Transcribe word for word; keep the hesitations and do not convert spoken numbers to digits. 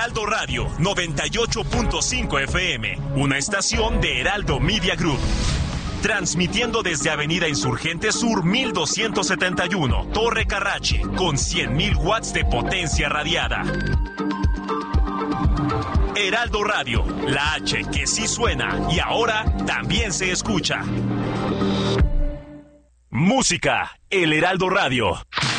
Heraldo Radio noventa y ocho punto cinco F M, una estación de Heraldo Media Group. Transmitiendo desde Avenida Insurgente Sur mil doscientos setenta y uno, Torre Carrache, con cien mil watts de potencia radiada. Heraldo Radio, la H que sí suena y ahora también se escucha. Música, el Heraldo Radio.